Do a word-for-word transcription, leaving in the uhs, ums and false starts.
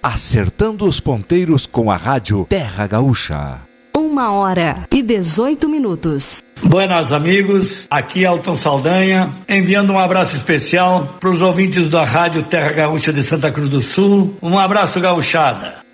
acertando os ponteiros com a Rádio Terra Gaúcha. Uma hora e dezoito minutos. Buenas amigos, aqui Elton Saldanha, enviando um abraço especial para os ouvintes da Rádio Terra Gaúcha de Santa Cruz do Sul. Um abraço, gauchada.